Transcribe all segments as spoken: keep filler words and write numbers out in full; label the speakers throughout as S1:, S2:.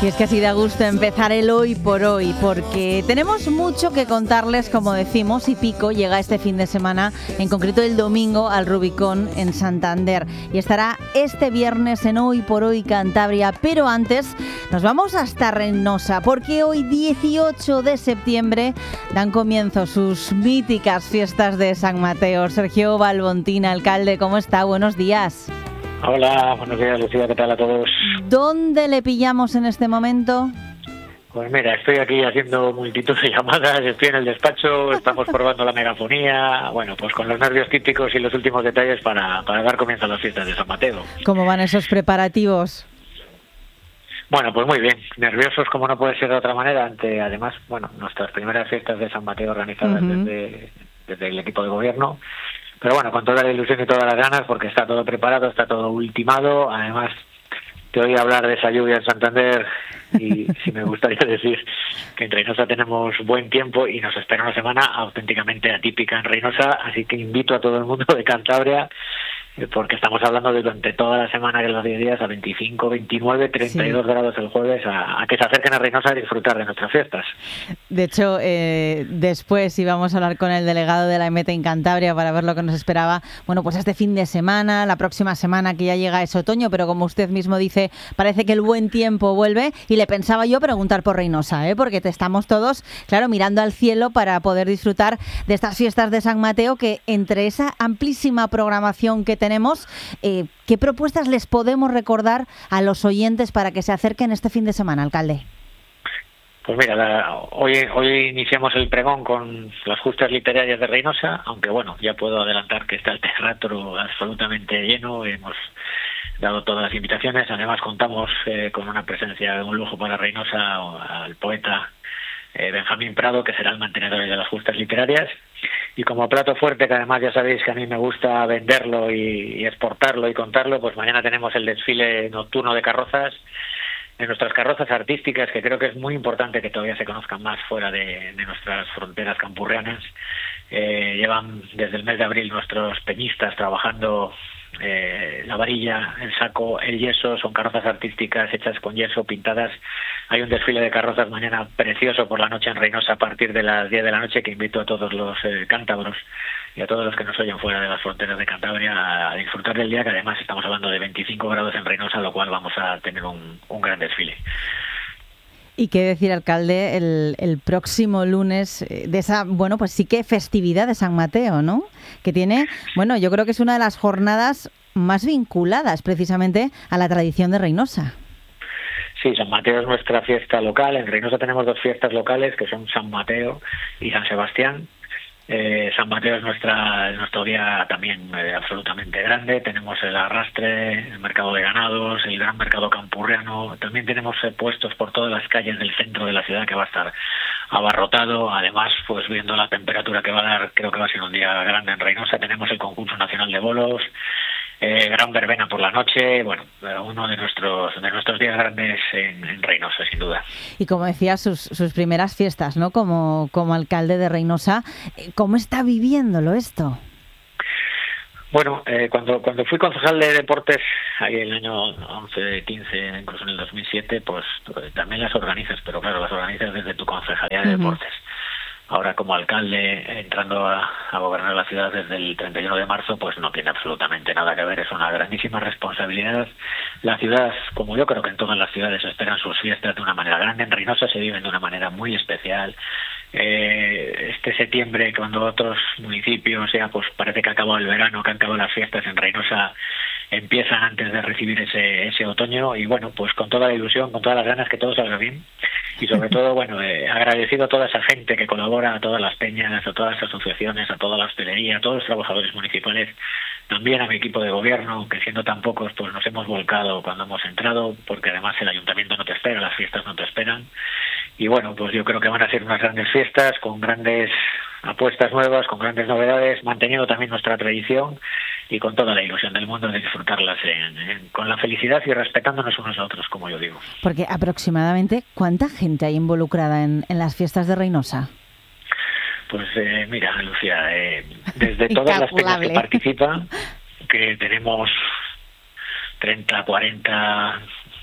S1: Y es que así da gusto empezar el hoy por hoy, porque tenemos mucho que contarles, como decimos, y Pico llega este fin de semana, en concreto el domingo, al Rubicón en Santander. Y estará este viernes en Hoy por Hoy Cantabria, pero antes nos vamos hasta Reynosa, porque hoy dieciocho de septiembre dan comienzo sus míticas fiestas de San Mateo. Sergio Balbontín, alcalde, ¿cómo está? Buenos días.
S2: Hola, buenos días, Lucía, ¿qué tal a todos?
S1: ¿Dónde le pillamos en este momento?
S2: Pues mira, estoy aquí haciendo multitud de llamadas, estoy en el despacho, estamos probando la megafonía, bueno, pues con los nervios típicos y los últimos detalles para, para dar comienzo a las fiestas de San Mateo.
S1: ¿Cómo van esos preparativos?
S2: Bueno, pues muy bien, nerviosos como no puede ser de otra manera, ante además, bueno, nuestras primeras fiestas de San Mateo organizadas uh-huh. desde, desde el equipo de gobierno. Pero bueno, con toda la ilusión y todas las ganas, porque está todo preparado, está todo ultimado. Además, te oí hablar de esa lluvia en Santander y sí me gustaría decir que en Reynosa tenemos buen tiempo y nos espera una semana auténticamente atípica en Reynosa. Así que invito a todo el mundo de Cantabria, porque estamos hablando de durante toda la semana, que los diez días, a veinticinco, veintinueve, treinta y dos sí. grados el jueves, a, a que se acerquen a Reynosa a disfrutar de nuestras fiestas.
S1: De hecho, eh, después íbamos a hablar con el delegado de la E M E T en Cantabria para ver lo que nos esperaba, bueno, pues este fin de semana, la próxima semana, que ya llega ese otoño, pero como usted mismo dice, parece que el buen tiempo vuelve, y le pensaba yo preguntar por Reynosa, ¿eh? Porque te estamos todos, claro, mirando al cielo para poder disfrutar de estas fiestas de San Mateo, que entre esa amplísima programación que tenemos, eh, ¿qué propuestas les podemos recordar a los oyentes para que se acerquen este fin de semana, alcalde?
S2: Pues mira, la, hoy, hoy iniciamos el pregón con las justas literarias de Reynosa, aunque bueno, ya puedo adelantar que está el teatro absolutamente lleno, hemos dado todas las invitaciones, además contamos eh, con una presencia de un lujo para Reynosa, al poeta eh, Benjamín Prado, que será el mantenedor de las justas literarias. Y como plato fuerte, que además ya sabéis que a mí me gusta venderlo y, y exportarlo y contarlo, pues mañana tenemos el desfile nocturno de carrozas, de nuestras carrozas artísticas, que creo que es muy importante que todavía se conozcan más fuera de, de nuestras fronteras campurrianas. Eh, llevan desde el mes de abril nuestros peñistas trabajando eh, la varilla, el saco, el yeso, son carrozas artísticas hechas con yeso, pintadas. Hay un desfile de carrozas mañana precioso por la noche en Reynosa a partir de las diez de la noche, que invito a todos los eh, cántabros y a todos los que nos oyen fuera de las fronteras de Cantabria a disfrutar del día, que además estamos hablando de veinticinco grados en Reynosa, lo cual vamos a tener un, un gran desfile.
S1: Y qué decir, alcalde, el, el próximo lunes de esa, bueno, pues sí que festividad de San Mateo, ¿no? Que tiene, bueno, yo creo que es una de las jornadas más vinculadas precisamente a la tradición de Reynosa.
S2: Sí, San Mateo es nuestra fiesta local. En Reynosa tenemos dos fiestas locales, que son San Mateo y San Sebastián. Eh, San Mateo es nuestra nuestro día también eh, absolutamente grande. Tenemos el arrastre, el mercado de ganados, el gran mercado campurriano. También tenemos eh, puestos por todas las calles del centro de la ciudad, que va a estar abarrotado. Además, pues viendo la temperatura que va a dar, creo que va a ser un día grande en Reynosa. Tenemos el concurso nacional de bolos, eh, gran verbena por la noche. Bueno, uno de nuestros de nuestros días grandes en, en Reynosa, sin duda.
S1: Y como decía, sus, sus primeras fiestas, ¿no? Como, como alcalde de Reynosa, ¿cómo está viviéndolo esto?
S2: Bueno, eh, cuando cuando fui concejal de deportes, ahí en el año once, quince, incluso en el dos mil siete, pues también las organizas, pero claro, las organizas desde tu concejalía de uh-huh. deportes. Ahora, como alcalde, entrando a, a gobernar la ciudad desde el treinta y uno de marzo, pues no tiene absolutamente nada que ver. Es una grandísima responsabilidad. La ciudad, como yo creo que en todas las ciudades, esperan sus fiestas de una manera grande. En Reynosa se viven de una manera muy especial. Eh, este septiembre, cuando otros municipios, ya pues parece que ha acabado el verano, que han acabado las fiestas, en Reynosa empiezan antes de recibir ese ese otoño. Y bueno, pues con toda la ilusión, con todas las ganas, que todo salga bien. Y sobre todo, bueno, eh, agradecido a toda esa gente que colabora, a todas las peñas, a todas las asociaciones, a toda la hostelería, a todos los trabajadores municipales, también a mi equipo de gobierno, que siendo tan pocos, pues nos hemos volcado cuando hemos entrado, porque además el ayuntamiento no te espera, las fiestas no te esperan. Y bueno, pues yo creo que van a ser unas grandes fiestas, con grandes apuestas nuevas, con grandes novedades, manteniendo también nuestra tradición y con toda la ilusión del mundo de disfrutarlas en, en, con la felicidad y respetándonos unos a otros, como yo digo.
S1: Porque aproximadamente, ¿cuánta gente hay involucrada en, en las fiestas de Reynosa?
S2: Pues eh, mira, Lucía, eh, desde todas las peñas que participan, que tenemos treinta, cuarenta,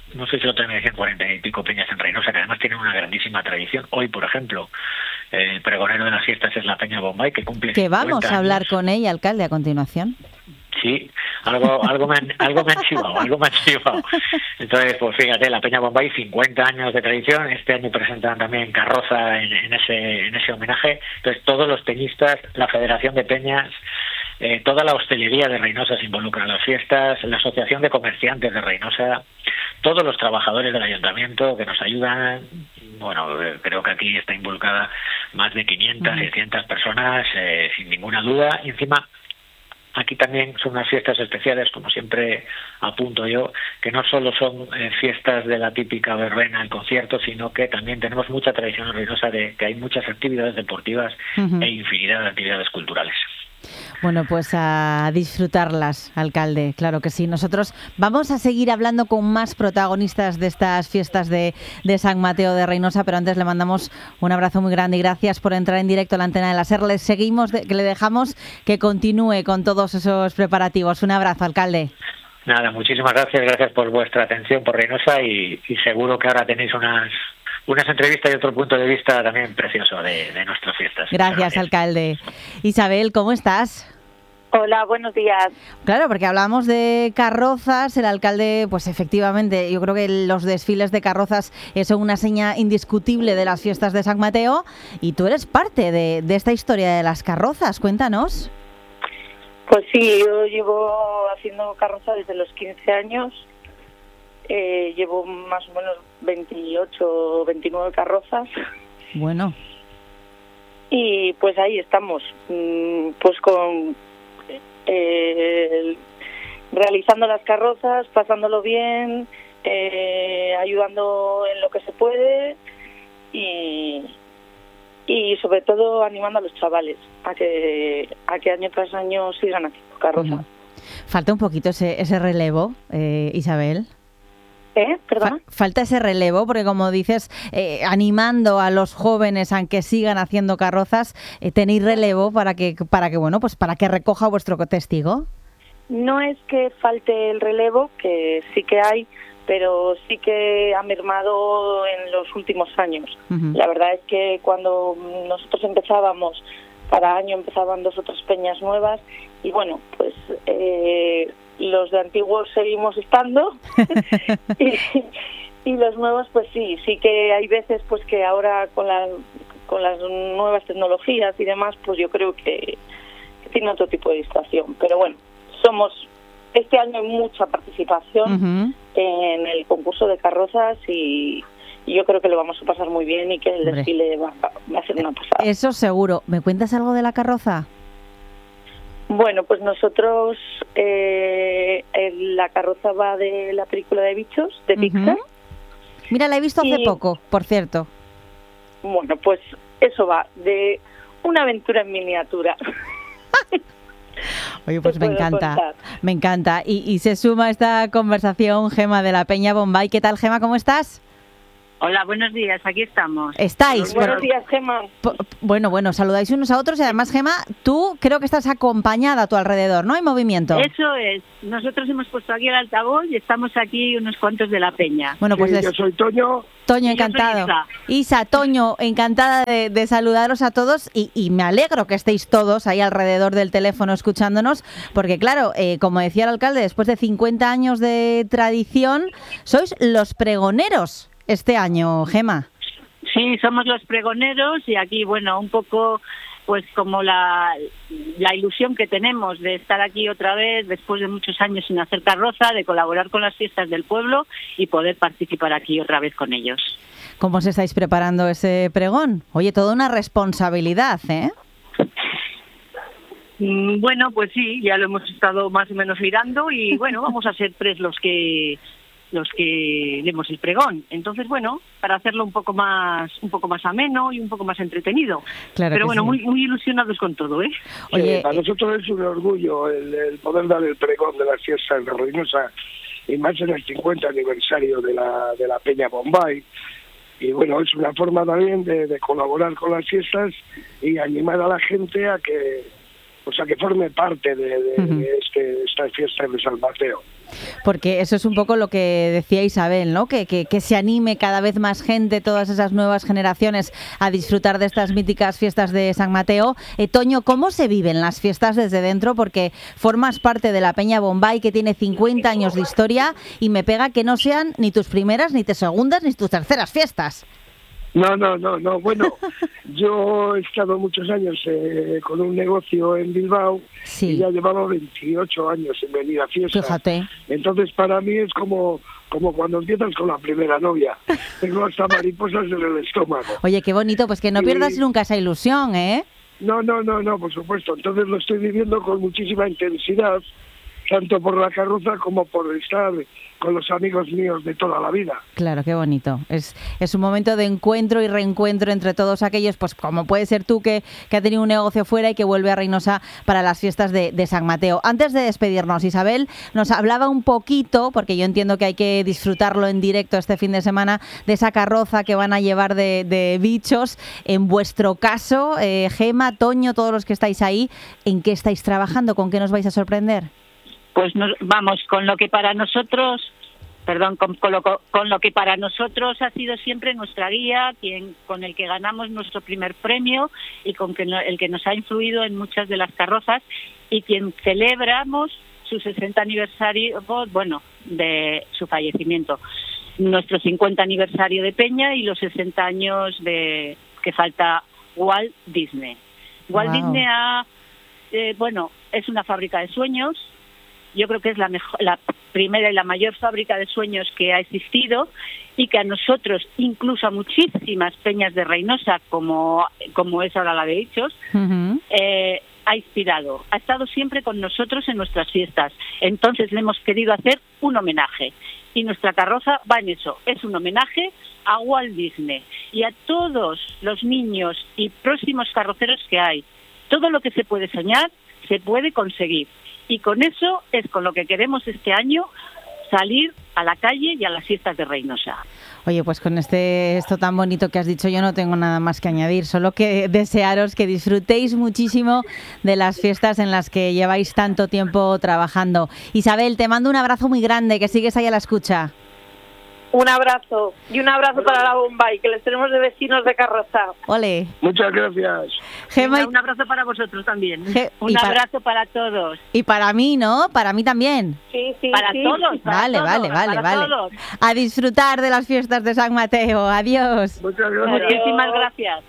S2: no sé si lo tenéis en cuarenta y pico peñas en Reynosa, que además tienen una grandísima tradición. Hoy, por ejemplo, el pregonero de las fiestas es la Peña Bombay, que cumple
S1: Que vamos a hablar
S2: años.
S1: con ella, alcalde, a continuación.
S2: Sí, algo algo me han, algo me han chivado, algo me han chivado. Entonces, pues fíjate, la Peña Bombay, cincuenta años de tradición. Este año presentan también carroza en, en ese en ese homenaje. Entonces, todos los peñistas, la Federación de Peñas, eh, toda la hostelería de Reynosa se involucra en las fiestas, la Asociación de Comerciantes de Reynosa, todos los trabajadores del ayuntamiento que nos ayudan. Bueno, creo que aquí está involucrada más de quinientas, seiscientas personas, eh, sin ninguna duda. Y encima, aquí también son unas fiestas especiales, como siempre apunto yo, que no solo son eh, fiestas de la típica verbena, el concierto, sino que también tenemos mucha tradición en Reynosa de que hay muchas actividades deportivas uh-huh. e infinidad de actividades culturales.
S1: Bueno, pues a disfrutarlas, alcalde, claro que sí. Nosotros vamos a seguir hablando con más protagonistas de estas fiestas de, de San Mateo de Reynosa, pero antes le mandamos un abrazo muy grande y gracias por entrar en directo a la antena de la SER. Le seguimos, de, que le dejamos que continúe con todos esos preparativos. Un abrazo, alcalde.
S2: Nada, muchísimas gracias, gracias por vuestra atención por Reynosa y, y seguro que ahora tenéis unas... unas entrevistas y otro punto de vista también precioso de, de nuestras fiestas.
S1: Gracias, Gracias, alcalde. Isabel, ¿cómo estás?
S3: Hola, buenos días.
S1: Claro, porque hablamos de carrozas, el alcalde, pues efectivamente, yo creo que los desfiles de carrozas son una seña indiscutible de las fiestas de San Mateo y tú eres parte de, de esta historia de las carrozas, cuéntanos.
S3: Pues sí, yo llevo haciendo carroza desde los quince años. Eh, llevo más o menos veintiocho o veintinueve carrozas.
S1: Bueno.
S3: Y pues ahí estamos, pues con eh, realizando las carrozas, pasándolo bien, eh, ayudando en lo que se puede y, y sobre todo animando a los chavales a que a que año tras año sigan haciendo carroza.
S1: Uh-huh. Falta un poquito ese, ese relevo, eh, Isabel.
S3: ¿Eh? ¿Perdona?
S1: Falta ese relevo, porque como dices, eh, animando a los jóvenes a que sigan haciendo carrozas, eh, ¿tenéis relevo para que, para que, bueno, pues para que recoja vuestro testigo?
S3: No es que falte el relevo, que sí que hay, pero sí que ha mermado en los últimos años. Uh-huh. La verdad es que cuando nosotros empezábamos, cada año empezaban dos o tres peñas nuevas, y bueno, pues... Eh, los de antiguos seguimos estando y, y los nuevos pues sí, sí que hay veces pues que ahora con, la, con las nuevas tecnologías y demás pues yo creo que, que tiene otro tipo de distracción, pero bueno, somos este año hay mucha participación uh-huh. en el concurso de carrozas y, y yo creo que lo vamos a pasar muy bien y que el Hombre. desfile va, va a ser una pasada.
S1: Eso seguro. ¿Me cuentas algo de la carroza?
S3: Bueno, pues nosotros, eh, la carroza va de la película de bichos, de Pixar.
S1: Uh-huh. Mira, la he visto hace y, poco, por cierto.
S3: Bueno, pues eso va, de una aventura en miniatura.
S1: Oye, pues me encanta, contar. me encanta. Y, y se suma a esta conversación Gema de la Peña Bombay. ¿Qué tal, Gema? ¿Cómo estás?
S4: Hola, buenos días, aquí estamos.
S1: ¿Estáis?
S3: Buenos bueno, días, Gema.
S1: P- bueno, bueno, saludáis unos a otros y además, Gema, tú creo que estás acompañada a tu alrededor, ¿no? Hay movimiento.
S4: Eso es. Nosotros hemos puesto aquí el altavoz y estamos aquí unos cuantos de la peña.
S1: Bueno, pues
S5: sí,
S1: les...
S5: yo soy Toño.
S1: Toño, encantado.
S4: Isa.
S1: Isa, Toño, encantada de, de saludaros a todos y, y me alegro que estéis todos ahí alrededor del teléfono escuchándonos, porque claro, eh, como decía el alcalde, después de cincuenta años de tradición, sois los pregoneros este año, Gema.
S4: Sí, somos los pregoneros y aquí, bueno, un poco pues como la, la ilusión que tenemos de estar aquí otra vez después de muchos años sin hacer carroza, de colaborar con las fiestas del pueblo y poder participar aquí otra vez con ellos.
S1: ¿Cómo os estáis preparando ese pregón? Oye, toda una responsabilidad, ¿eh?
S4: Bueno, pues sí, ya lo hemos estado más o menos mirando y bueno, vamos a ser tres los que los que demos el pregón. Entonces, bueno, para hacerlo un poco más un poco más ameno y un poco más entretenido.
S1: Claro.
S4: Pero bueno,
S1: sí.
S4: muy muy ilusionados con todo, ¿eh?
S1: Oye,
S5: eh, para nosotros es un orgullo el, el poder dar el pregón de las fiestas de Reynosa y más en el cincuenta aniversario de la de la Peña Bombay. Y bueno, es una forma también de, de colaborar con las fiestas y animar a la gente a que, o sea, que forme parte de, de, uh-huh. de este, esta fiesta de San Mateo.
S1: Porque eso es un poco lo que decía Isabel, ¿no? Que, que, que se anime cada vez más gente, todas esas nuevas generaciones, a disfrutar de estas míticas fiestas de San Mateo. Eh, Toño, ¿cómo se viven las fiestas desde dentro? Porque formas parte de la Peña Bombay, que tiene cincuenta años de historia, y me pega que no sean ni tus primeras, ni tus segundas, ni tus terceras fiestas.
S5: No, no, no, no. Bueno, yo he estado muchos años eh, con un negocio en Bilbao, sí, y ya llevaba veintiocho años en venir a fiestas.
S1: Fíjate.
S5: Entonces para mí es como, como cuando empiezas con la primera novia. Tengo hasta mariposas en el estómago.
S1: Oye, qué bonito, pues que no pierdas y... nunca esa ilusión, ¿eh?
S5: No, no, no, no, por supuesto. Entonces lo estoy viviendo con muchísima intensidad, tanto por la carroza como por estar con los amigos míos de toda la vida.
S1: Claro, qué bonito. Es, es un momento de encuentro y reencuentro entre todos aquellos, pues como puede ser tú, que, que ha tenido un negocio fuera y que vuelve a Reynosa para las fiestas de, de San Mateo. Antes de despedirnos, Isabel nos hablaba un poquito, porque yo entiendo que hay que disfrutarlo en directo este fin de semana, de esa carroza que van a llevar de, de bichos. En vuestro caso, eh, Gema, Toño, todos los que estáis ahí, ¿en qué estáis trabajando? ¿Con qué nos vais a sorprender?
S4: Pues nos, vamos, con lo que para nosotros, perdón, con, con, lo, con lo que para nosotros ha sido siempre nuestra guía, quien con el que ganamos nuestro primer premio y con que no, el que nos ha influido en muchas de las carrozas y quien celebramos su sesenta aniversario, bueno, de su fallecimiento, nuestro cincuenta aniversario de Peña y los sesenta años de que falta Walt Disney. Walt wow. Disney ha, eh, bueno, es una fábrica de sueños. Yo creo que es la, mejor, la primera y la mayor fábrica de sueños que ha existido y que a nosotros, incluso a muchísimas peñas de Reynosa, como, como es ahora la de Bichos, uh-huh. eh, ha inspirado. Ha estado siempre con nosotros en nuestras fiestas. Entonces le hemos querido hacer un homenaje. Y nuestra carroza va en eso. Es un homenaje a Walt Disney y a todos los niños y próximos carroceros que hay. Todo lo que se puede soñar, se puede conseguir. Y con eso es con lo que queremos este año salir a la calle y a las fiestas de Reynosa.
S1: Oye, pues con este esto tan bonito que has dicho yo no tengo nada más que añadir, solo que desearos que disfrutéis muchísimo de las fiestas en las que lleváis tanto tiempo trabajando. Isabel, te mando un abrazo muy grande, que sigues ahí a la escucha.
S3: Un abrazo y un abrazo para la Bombay, que les tenemos de vecinos de carroza.
S1: Ole.
S5: Muchas gracias.
S1: Gema,
S4: Venga, un abrazo para vosotros también.
S1: Ge-
S4: un abrazo para... para todos.
S1: Y para mí, ¿no? Para mí también.
S3: Sí, sí,
S4: para
S3: sí.
S4: todos. Para
S1: vale,
S4: todos,
S1: vale, vale,
S4: para
S1: vale.
S4: todos.
S1: A disfrutar de las fiestas de San Mateo. Adiós.
S5: Muchas gracias.
S4: Muchísimas gracias.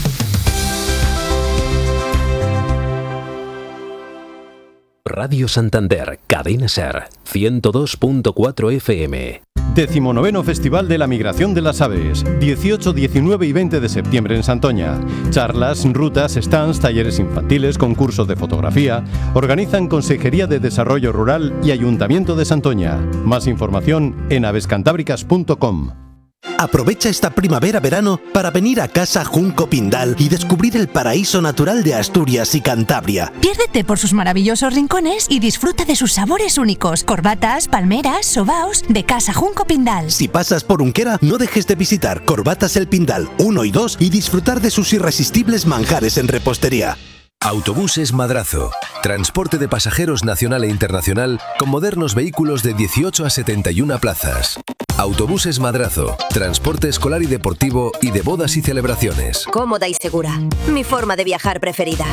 S6: Radio Santander, Cadena Ser, ciento dos punto cuatro F M.
S7: Decimonoveno Festival de la Migración de las Aves, dieciocho, diecinueve y veinte de septiembre en Santoña. Charlas, rutas, stands, talleres infantiles, concursos de fotografía. Organizan Consejería de Desarrollo Rural y Ayuntamiento de Santoña. Más información en avescantábricas punto com.
S8: Aprovecha esta primavera-verano para venir a Casa Junco Pindal y descubrir el paraíso natural de Asturias y Cantabria.
S9: Piérdete por sus maravillosos rincones y disfruta de sus sabores únicos. Corbatas, palmeras, sobaos de Casa Junco Pindal.
S8: Si pasas por Unquera, no dejes de visitar Corbatas El Pindal uno y dos y disfrutar de sus irresistibles manjares en repostería.
S10: Autobuses Madrazo. Transporte de pasajeros nacional e internacional con modernos vehículos de dieciocho a setenta y una plazas. Autobuses Madrazo. Transporte escolar y deportivo y de bodas y celebraciones.
S11: Cómoda y segura. Mi forma de viajar preferida.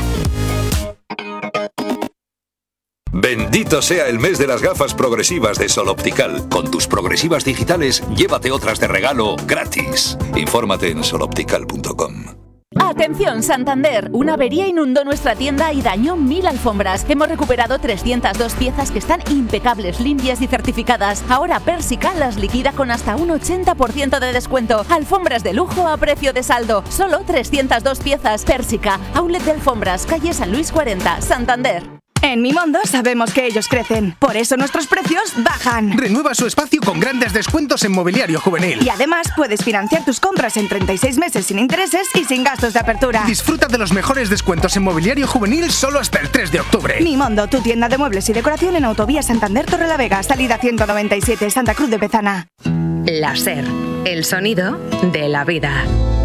S12: Bendito sea el mes de las gafas progresivas de Sol Optical. Con tus progresivas digitales, llévate otras de regalo gratis. Infórmate en sol optical punto com.
S13: Atención Santander, una avería inundó nuestra tienda y dañó mil alfombras. Hemos recuperado trescientas dos piezas que están impecables, limpias y certificadas. Ahora Persica las liquida con hasta un ochenta por ciento de descuento. Alfombras de lujo a precio de saldo. Solo trescientas dos piezas. Persica, outlet de alfombras, calle San Luis cuarenta, Santander.
S14: En Mimondo sabemos que ellos crecen, por eso nuestros precios bajan.
S15: Renueva su espacio con grandes descuentos en mobiliario juvenil.
S14: Y además puedes financiar tus compras en treinta y seis meses sin intereses y sin gastos de apertura.
S15: Disfruta de los mejores descuentos en mobiliario juvenil solo hasta el tres de octubre.
S14: Mimondo, tu tienda de muebles y decoración en Autovía Santander Torrelavega, salida ciento noventa y siete, Santa Cruz de Bezana.
S16: La Ser, el sonido de la vida.